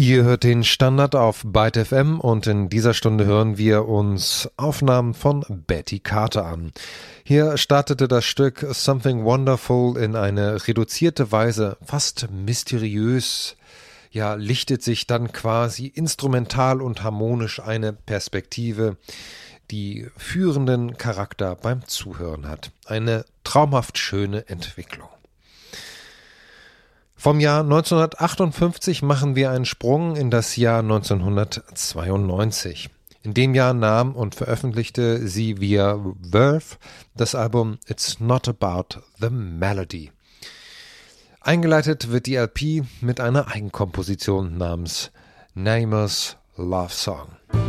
Ihr hört den Standard auf Byte FM und in dieser Stunde hören wir uns Aufnahmen von Betty Carter an. Hier startete das Stück Something Wonderful in eine reduzierte Weise, fast mysteriös, lichtet sich dann quasi instrumental und harmonisch eine Perspektive, die führenden Charakter beim Zuhören hat. Eine traumhaft schöne Entwicklung. Vom Jahr 1958 machen wir einen Sprung in das Jahr 1992. In dem Jahr nahm und veröffentlichte sie via Verve das Album It's Not About the Melody. Eingeleitet wird die LP mit einer Eigenkomposition namens Nameless Love Song.